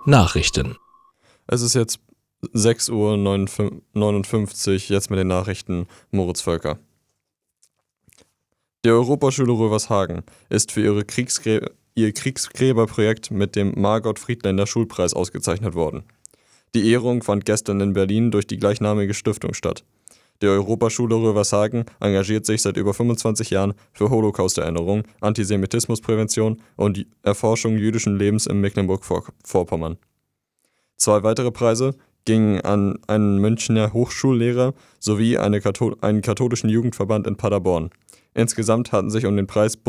Nachrichten. Es ist jetzt 6:59 Uhr, jetzt mit den Nachrichten Moritz Völker. Die Europaschule Rövershagen ist für ihr Kriegsgräberprojekt mit dem Margot-Friedländer-Schulpreis ausgezeichnet worden. Die Ehrung fand gestern in Berlin durch die gleichnamige Stiftung statt. Die Europaschule Rövershagen engagiert sich seit über 25 Jahren für Holocaust-Erinnerung, Antisemitismusprävention und Erforschung jüdischen Lebens in Mecklenburg-Vorpommern. 2 weitere Preise gingen an einen Münchner Hochschullehrer sowie einen katholischen Jugendverband in Paderborn. Insgesamt hatten sich um den Preis